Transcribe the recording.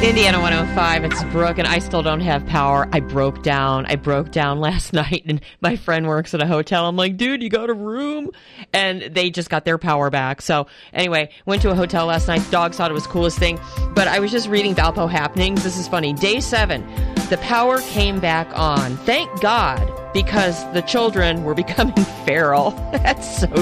Indiana 105, it's Brooke, and I still don't have power. I broke down last night, and my friend works at a hotel. I'm like, dude, you got a room? And they just got their power back. So anyway, went to a hotel last night. Dogs thought it was the coolest thing. But I was just reading Valpo happenings. This is funny. Day 7, the power came back on. Thank God, because the children were becoming feral. That's so